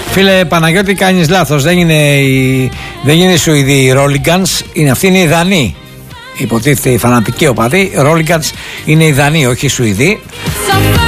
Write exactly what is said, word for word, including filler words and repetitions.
Φίλε Παναγιώτη, κάνεις λάθος. Δεν είναι οι, δεν είναι οι Σουηδοί οι Ρόλιγκανς, είναι αυτοί είναι οι Δανείοι. Υποτίθεται οι φανατικοί οπαδοί. Ρόλιγκανς είναι οι Δανείοι, όχι οι Σουηδοί.